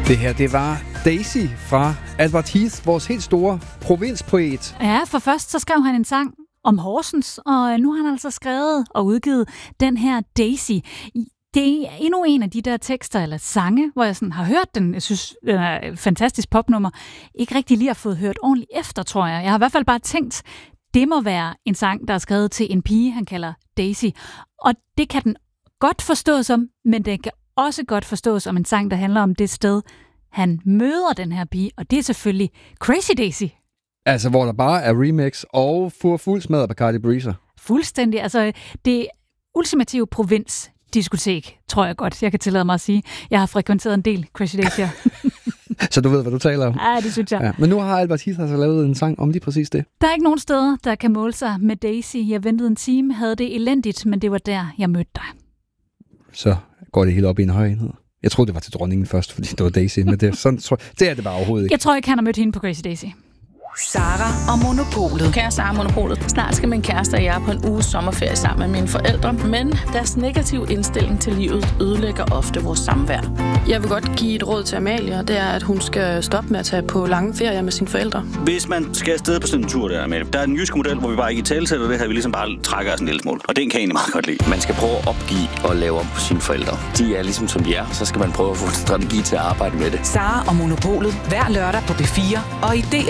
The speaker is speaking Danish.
Det her, det var Daisy fra Albert Heath, vores helt store provinspoet. Ja, for først så skrev han en sang om Horsens, og nu har han altså skrevet og udgivet den her Daisy. Det er endnu en af de der tekster eller sange, hvor jeg sådan har hørt den. Jeg synes, den er et fantastisk popnummer. Ikke rigtig lige har fået hørt ordentligt efter, tror jeg. Jeg har i hvert fald bare tænkt, det må være en sang, der er skrevet til en pige, han kalder Daisy. Og det kan den godt forstås som, men den kan også godt forstås som en sang, der handler om det sted, han møder den her pige, og det er selvfølgelig Crazy Daisy. Altså, hvor der bare er remix og fuld smadret Bacardi Breezer. Fuldstændig. Altså, det ultimative provinsdiskotek, tror jeg godt, jeg kan tillade mig at sige. Jeg har frekventeret en del Crazy Daisy. Så du ved, hvad du taler om? Ja, det synes jeg. Ja. Men nu har Albert Heath altså lavet en sang om lige præcis det. Der er ikke nogen steder, der kan måle sig med Daisy. Jeg ventede en time, havde det elendigt, men det var der, jeg mødte dig. Så går det hele op i en høj enhed. Jeg troede, det var til dronningen først, fordi det var Daisy, men det er det bare overhovedet ikke. Jeg tror ikke, han har mødt hende på Crazy Daisy. Sara og Monopolet. Kære Sara og Monopolet. Snart skal min kæreste og jeg på en uges sommerferie sammen med mine forældre, men deres negative indstilling til livet ødelægger ofte vores samvær. Jeg vil godt give et råd til Amalie, og det er, at hun skal stoppe med at tage på lange ferier med sine forældre. Hvis man skal afsted på sådan en tur der, Amalie, der er en jysk model, hvor vi bare ikke talesætter det her, vi ligesom bare trækker os en lille smule. Og den kan jeg egentlig meget godt lide. Man skal prøve at opgive og lave om på sine forældre. De er ligesom som de er, så skal man prøve at få en strategi til at arbejde med det. Sara og Monopolet hver lørdag på B4 og i